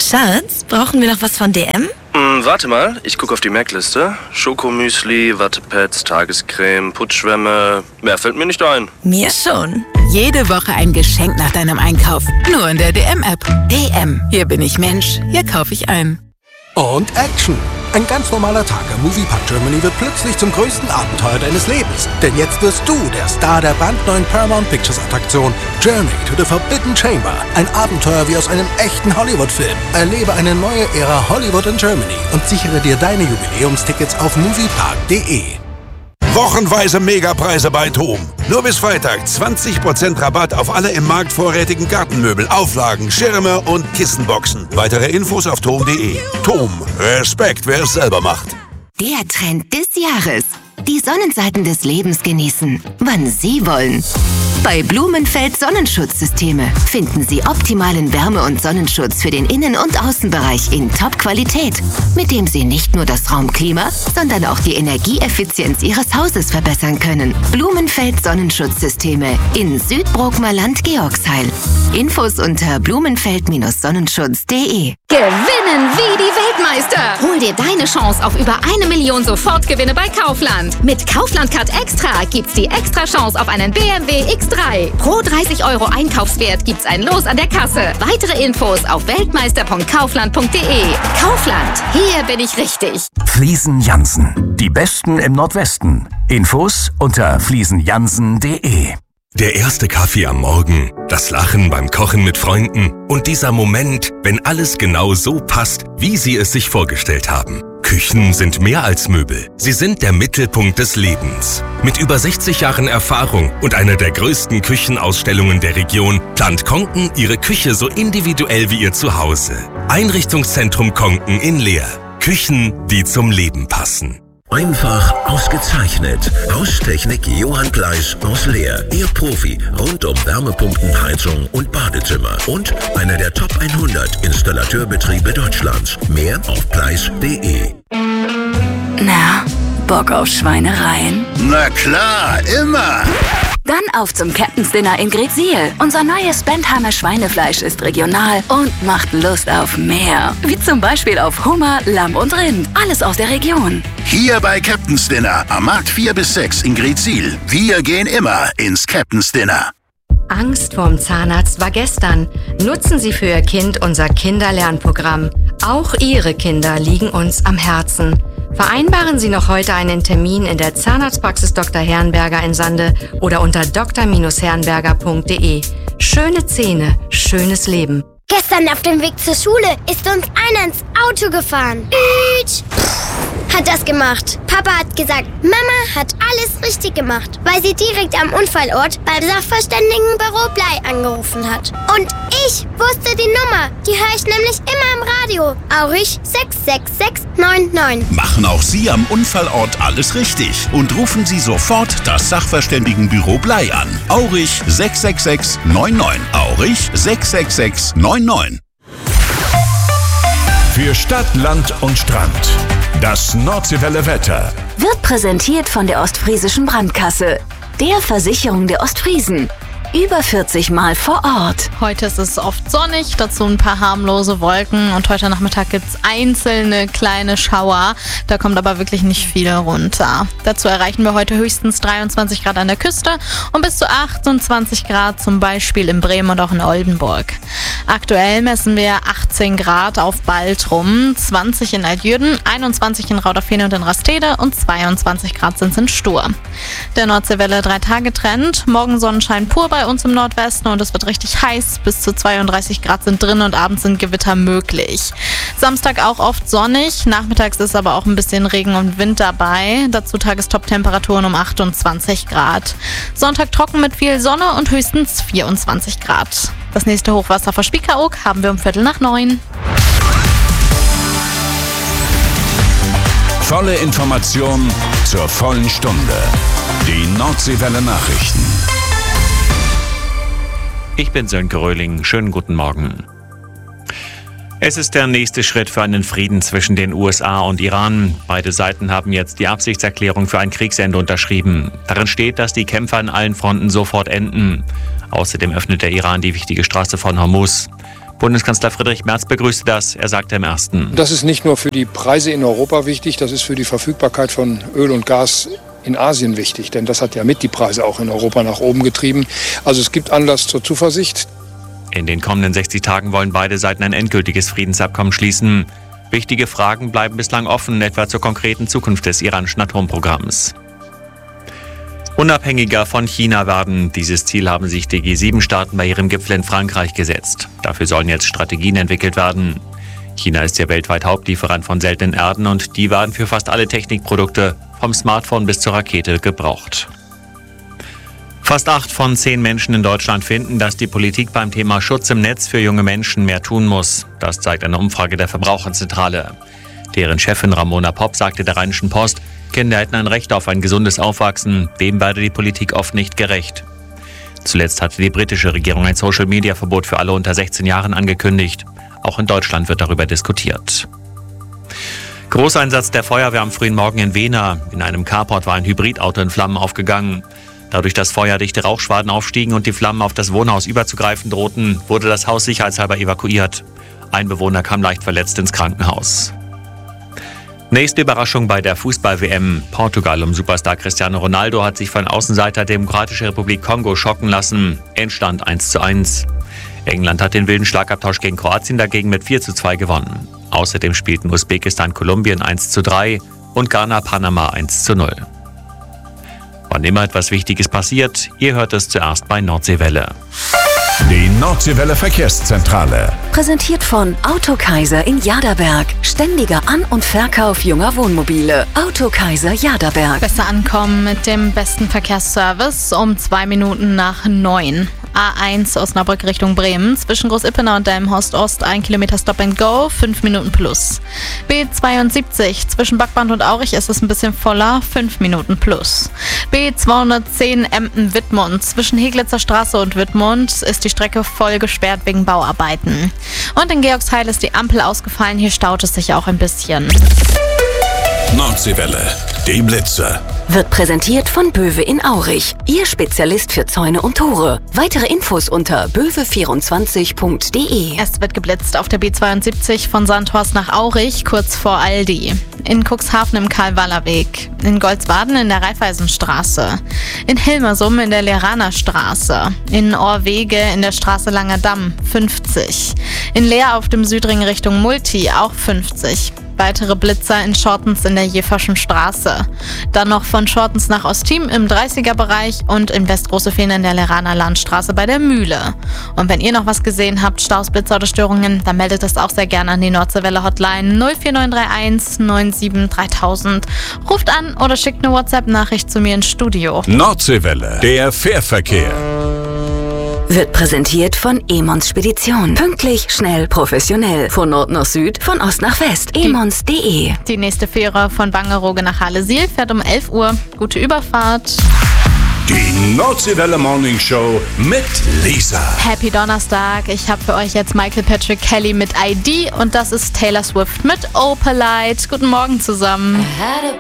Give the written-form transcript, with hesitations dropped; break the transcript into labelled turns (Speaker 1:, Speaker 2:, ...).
Speaker 1: Schatz, brauchen wir noch was von DM?
Speaker 2: Warte mal, ich gucke auf die Merkliste. Schokomüsli, Wattepads, Tagescreme, Putzschwämme. Mehr fällt mir nicht ein.
Speaker 1: Mir schon.
Speaker 3: Jede Woche ein Geschenk nach deinem Einkauf. Nur in der DM-App. DM. Hier bin ich Mensch. Hier kaufe ich ein.
Speaker 4: Und Action! Ein ganz normaler Tag am Moviepark Germany wird plötzlich zum größten Abenteuer deines Lebens. Denn jetzt wirst du der Star der brandneuen Paramount Pictures Attraktion Journey to the Forbidden Chamber. Ein Abenteuer wie aus einem echten Hollywood-Film. Erlebe eine neue Ära Hollywood in Germany und sichere dir deine Jubiläumstickets auf moviepark.de.
Speaker 5: Wochenweise Megapreise bei TOM. Nur bis Freitag 20% Rabatt auf alle im Markt vorrätigen Gartenmöbel, Auflagen, Schirme und Kissenboxen. Weitere Infos auf TOM.de. TOM. Respekt, wer es selber macht.
Speaker 6: Der Trend des Jahres. Die Sonnenseiten des Lebens genießen, wann Sie wollen. Bei Blumenfeld Sonnenschutzsysteme finden Sie optimalen Wärme- und Sonnenschutz für den Innen- und Außenbereich in Top-Qualität, mit dem Sie nicht nur das Raumklima, sondern auch die Energieeffizienz Ihres Hauses verbessern können. Blumenfeld Sonnenschutzsysteme in Südbrookmerland Georgsheil. Infos unter blumenfeld-sonnenschutz.de.
Speaker 7: Gewinnen wie die Weltmeister! Hol dir deine Chance auf über 1 Million Sofortgewinne bei Kaufland. Mit Kaufland Card Extra gibt's die extra Chance auf einen BMW X3. Pro 30 € Einkaufswert gibt's ein Los an der Kasse. Weitere Infos auf weltmeister.kaufland.de. Kaufland, hier bin ich richtig.
Speaker 8: Fliesen Jansen, die Besten im Nordwesten. Infos unter fliesenjansen.de.
Speaker 9: Der erste Kaffee am Morgen, das Lachen beim Kochen mit Freunden und dieser Moment, wenn alles genau so passt, wie Sie es sich vorgestellt haben. Küchen sind mehr als Möbel. Sie sind der Mittelpunkt des Lebens. Mit über 60 Jahren Erfahrung und einer der größten Küchenausstellungen der Region plant Konken Ihre Küche so individuell wie Ihr Zuhause. Einrichtungszentrum Konken in Leer. Küchen, die zum Leben passen.
Speaker 10: Einfach ausgezeichnet. Haustechnik Johann Gleis aus Leer. Ihr Profi rund um Wärmepumpen, Heizung und Badezimmer. Und einer der Top 100 Installateurbetriebe Deutschlands. Mehr auf gleis.de.
Speaker 11: Na, Bock auf Schweinereien?
Speaker 12: Na klar, immer!
Speaker 11: Dann auf zum Captain's Dinner in Greetsiel. Unser neues Bentheimer Schweinefleisch ist regional und macht Lust auf mehr. Wie zum Beispiel auf Hummer, Lamm und Rind. Alles aus der Region.
Speaker 12: Hier bei Captain's Dinner am Markt 4 bis 6 in Greetsiel. Wir gehen immer ins Captain's Dinner.
Speaker 13: Angst vorm Zahnarzt war gestern. Nutzen Sie für Ihr Kind unser Kinderlernprogramm. Auch Ihre Kinder liegen uns am Herzen. Vereinbaren Sie noch heute einen Termin in der Zahnarztpraxis Dr. Herrenberger in Sande oder unter dr-herrenberger.de. Schöne Zähne, schönes Leben.
Speaker 14: Gestern auf dem Weg zur Schule ist uns einer ins Auto gefahren. Hat das gemacht. Papa hat gesagt, Mama hat alles richtig gemacht, weil sie direkt am Unfallort beim Sachverständigenbüro Blei angerufen hat. Und ich wusste die Nummer. Die höre ich nämlich immer im Radio. Aurich 66699.
Speaker 12: Machen auch Sie am Unfallort alles richtig und rufen Sie sofort das Sachverständigenbüro Blei an. Aurich 66699. Aurich 66699.
Speaker 8: Für Stadt, Land und Strand. Das Nordseewelle Wetter
Speaker 11: Wird präsentiert von der Ostfriesischen Brandkasse, der Versicherung der Ostfriesen. Über 40 Mal vor Ort.
Speaker 15: Heute ist es oft sonnig, dazu ein paar harmlose Wolken und heute Nachmittag gibt es einzelne kleine Schauer. Da kommt aber wirklich nicht viel runter. Dazu erreichen wir heute höchstens 23 Grad an der Küste und bis zu 28 Grad zum Beispiel in Bremen und auch in Oldenburg. Aktuell messen wir 18 Grad auf Baltrum, 20 in Altjürden, 21 in Rauderfehn und in Rastede und 22 Grad sind es in Stur. Der Nordseewelle 3-Tage-Trend, morgen Sonnenschein pur bei uns im Nordwesten und es wird richtig heiß. Bis zu 32 Grad sind drin und abends sind Gewitter möglich. Samstag auch oft sonnig, nachmittags ist aber auch ein bisschen Regen und Wind dabei. Dazu Tagestop-Temperaturen um 28 Grad. Sonntag trocken mit viel Sonne und höchstens 24 Grad. Das nächste Hochwasser vor Spiekeroog haben wir um 8:45.
Speaker 8: Volle Information zur vollen Stunde. Die Nordseewelle Nachrichten.
Speaker 16: Ich bin Sönke Röhling. Schönen guten Morgen. Es ist der nächste Schritt für einen Frieden zwischen den USA und Iran. Beide Seiten haben jetzt die Absichtserklärung für ein Kriegsende unterschrieben. Darin steht, dass die Kämpfe an allen Fronten sofort enden. Außerdem öffnet der Iran die wichtige Straße von Hormuz. Bundeskanzler Friedrich Merz begrüßte das. Er sagte im Ersten:
Speaker 17: Das ist nicht nur für die Preise in Europa wichtig, das ist für die Verfügbarkeit von Öl und Gas in Asien wichtig. Denn das hat ja mit die Preise auch in Europa nach oben getrieben. Also es gibt Anlass zur Zuversicht.
Speaker 16: In den kommenden 60 Tagen wollen beide Seiten ein endgültiges Friedensabkommen schließen. Wichtige Fragen bleiben bislang offen, etwa zur konkreten Zukunft des iranischen Atomprogramms. Unabhängiger von China werden. Dieses Ziel haben sich die G7-Staaten bei ihrem Gipfel in Frankreich gesetzt. Dafür sollen jetzt Strategien entwickelt werden. China ist ja weltweit Hauptlieferant von seltenen Erden und die werden für fast alle Technikprodukte, vom Smartphone bis zur Rakete, gebraucht. Fast 8 von 10 Menschen in Deutschland finden, dass die Politik beim Thema Schutz im Netz für junge Menschen mehr tun muss. Das zeigt eine Umfrage der Verbraucherzentrale. Deren Chefin Ramona Popp sagte der Rheinischen Post, Kinder hätten ein Recht auf ein gesundes Aufwachsen, dem werde die Politik oft nicht gerecht. Zuletzt hatte die britische Regierung ein Social-Media-Verbot für alle unter 16 Jahren angekündigt. Auch in Deutschland wird darüber diskutiert. Großeinsatz der Feuerwehr am frühen Morgen in Wehna. In einem Carport war ein Hybridauto in Flammen aufgegangen. Dadurch, dass feuerdichte Rauchschwaden aufstiegen und die Flammen auf das Wohnhaus überzugreifen drohten, wurde das Haus sicherheitshalber evakuiert. Ein Bewohner kam leicht verletzt ins Krankenhaus. Nächste Überraschung bei der Fußball-WM. Portugal um Superstar Cristiano Ronaldo hat sich von Außenseiter Demokratische Republik Kongo schocken lassen. Endstand 1:1. England hat den wilden Schlagabtausch gegen Kroatien dagegen mit 4:2 gewonnen. Außerdem spielten Usbekistan Kolumbien 1:3 und Ghana Panama 1:0. Wann immer etwas Wichtiges passiert, ihr hört es zuerst bei Nordseewelle.
Speaker 12: Die Nordseewelle Verkehrszentrale.
Speaker 11: Präsentiert von Autokaiser in Jaderberg. Ständiger An- und Verkauf junger Wohnmobile. Autokaiser Jaderberg.
Speaker 15: Besser ankommen mit dem besten Verkehrsservice um 2 Minuten nach 9. A1 Osnabrück Richtung Bremen. Zwischen Großippenau und Delmenhorst Ost 1 Kilometer Stop and Go, 5 Minuten plus. B72 zwischen Backband und Aurich ist es ein bisschen voller, 5 Minuten plus. B210 Emden-Wittmund. Zwischen Heglitzer Straße und Wittmund ist die Strecke voll gesperrt wegen Bauarbeiten. Und in Georgsheil ist die Ampel ausgefallen, hier staut es sich auch ein bisschen.
Speaker 12: Nordseewelle, die Blitze.
Speaker 11: Wird präsentiert von Böwe in Aurich. Ihr Spezialist für Zäune und Tore. Weitere Infos unter böwe24.de.
Speaker 15: Es wird geblitzt auf der B72 von Sandhorst nach Aurich, kurz vor Aldi. In Cuxhaven im Karl-Waller-Weg. In Goldsbaden in der Raiffeisenstraße. In Hilmersum in der Leraner Straße. In Orwege in der Straße Langer Damm, 50. In Leer auf dem Südring Richtung Multi, auch 50. Weitere Blitzer in Schortens in der Jeverschen Straße. Dann noch von Schortens nach Osttim im 30er-Bereich und in Westgroßefehn in der Leraner Landstraße bei der Mühle. Und wenn ihr noch was gesehen habt, Staus, Blitzer oder Störungen, dann meldet es auch sehr gerne an die Nordseewelle Hotline 04931 97 3000. Ruft an oder schickt eine WhatsApp-Nachricht zu mir ins Studio.
Speaker 12: Nordseewelle, der Fährverkehr.
Speaker 11: Wird präsentiert von Emons Spedition. Pünktlich, schnell, professionell. Von Nord nach Süd, von Ost nach West. Emons.de.
Speaker 15: Die nächste Fähre von Bangerooge nach Halle-Siel fährt um 11 Uhr. Gute Überfahrt.
Speaker 12: Die Nordseewelle Morning Show mit Lisa.
Speaker 15: Happy Donnerstag. Ich habe für euch jetzt Michael Patrick Kelly mit ID und das ist Taylor Swift mit Opalite. Guten Morgen zusammen.